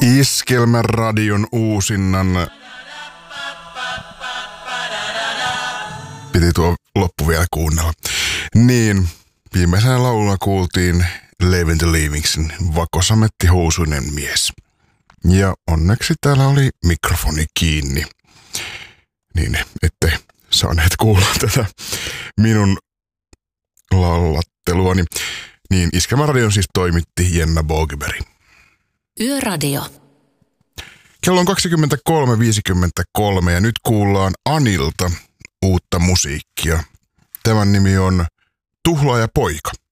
Iskelmäradion uusinnan. Piti tuo loppu vielä kuunnella. Niin, viimeisenä laululla kuultiin Leaving the Leavingsin Vakosametti housuinen mies. Ja onneksi täällä oli mikrofoni kiinni. Niin, ette saaneet kuulla tätä minun laulatteluani. Niin, Iskelmäradion siis toimitti Jenna Bogeberg. Yöradio. Kello on 23.53 ja nyt kuullaan Anilta uutta musiikkia. Tämän nimi on Tuhlaaja poika.